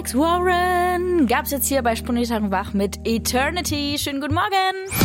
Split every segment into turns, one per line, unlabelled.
Alex Warren gab's jetzt hier bei Sputnik Tag und Wach mit Eternity. Schönen guten Morgen.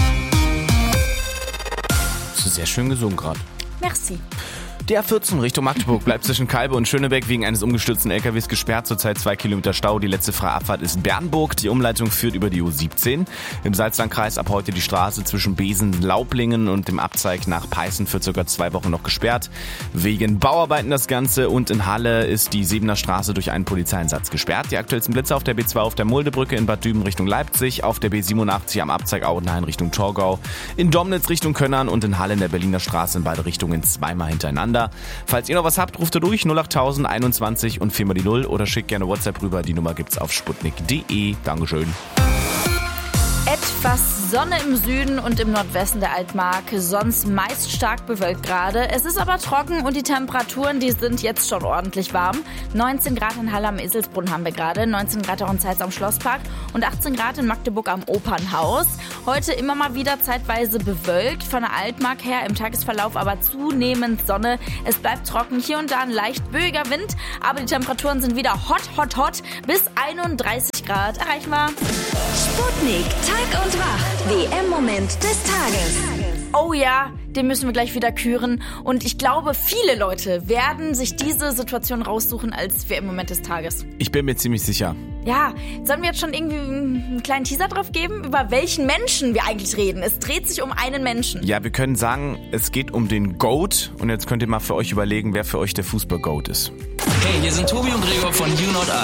Das ist sehr schön gesungen gerade.
Merci.
Die A14 Richtung Magdeburg bleibt zwischen Kalbe und Schönebeck wegen eines umgestürzten LKWs gesperrt. Zurzeit 2 Kilometer Stau. Die letzte freie Abfahrt ist Bernburg. Die Umleitung führt über die U17. Im Salzlandkreis ab heute die Straße zwischen Besen-Laublingen und dem Abzweig nach Peißen für ca. 2 Wochen noch gesperrt. Wegen Bauarbeiten das Ganze. Und in Halle ist die Sebener Straße durch einen Polizeieinsatz gesperrt. Die aktuellsten Blitze auf der B2 auf der Muldebrücke in Bad Düben Richtung Leipzig, auf der B87 am Abzweig Audenhain Richtung Torgau, in Domnitz Richtung Könnern und in Halle in der Berliner Straße in beide Richtungen zweimal hintereinander. Falls ihr noch was habt, ruft ihr durch 08000 21 und 4 mal die 0 oder schickt gerne WhatsApp rüber. Die Nummer gibt's auf sputnik.de. Dankeschön.
Etwas Sonne im Süden und im Nordwesten der Altmark, sonst meist stark bewölkt gerade. Es ist aber trocken und die Temperaturen, die sind jetzt schon ordentlich warm. 19 Grad in Halle am Eselsbrunn haben wir gerade, 19 Grad auch in Zeitz am Schlosspark und 18 Grad in Magdeburg am Opernhaus. Heute immer mal wieder zeitweise bewölkt, von der Altmark her im Tagesverlauf aber zunehmend Sonne. Es bleibt trocken, hier und da ein leicht böiger Wind, aber die Temperaturen sind wieder hot, bis 31 Grad erreichbar.
Sputnik Tag und Wach. WM-Moment des Tages.
Oh ja, den müssen wir gleich wieder küren. Und ich glaube, viele Leute werden sich diese Situation raussuchen als WM-Moment des Tages.
Ich bin mir ziemlich sicher.
Ja, sollen wir jetzt schon irgendwie einen kleinen Teaser drauf geben, über welchen Menschen wir eigentlich reden? Es dreht sich um einen Menschen.
Ja, wir können sagen, es geht um den GOAT. Und jetzt könnt ihr mal für euch überlegen, wer für euch der Fußball-GOAT ist.
Hey, hier sind Tobi und Gregor von You Not